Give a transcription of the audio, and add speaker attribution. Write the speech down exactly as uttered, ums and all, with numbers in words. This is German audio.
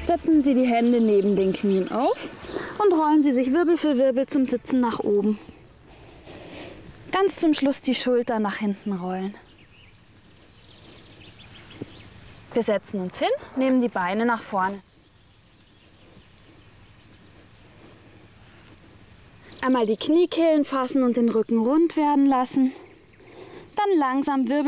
Speaker 1: Setzen Sie die Hände neben den Knien auf und rollen Sie sich Wirbel für Wirbel zum Sitzen nach oben. Ganz zum Schluss die Schultern nach hinten rollen. Wir setzen uns hin, nehmen die Beine nach vorne. Einmal die Kniekehlen fassen und den Rücken rund werden lassen. Dann langsam Wirbel